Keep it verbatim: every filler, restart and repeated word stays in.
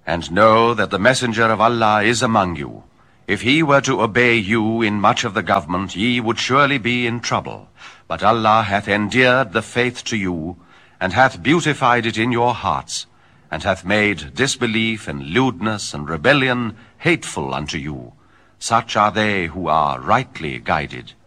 And know that the messenger of Allah is among you. If he were to obey you in much of the government, ye would surely be in trouble. But Allah hath endeared the faith to you, and hath beautified it in your hearts, and hath made disbelief and lewdness and rebellion hateful unto you. Such are they who are rightly guided.